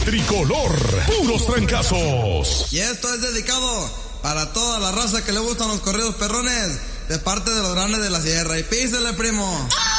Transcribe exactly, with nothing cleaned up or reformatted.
tricolor, puros trancazos. Y esto es dedicado para toda la raza que le gustan los corridos perrones, de parte de los grandes de la sierra. Y písele, primo.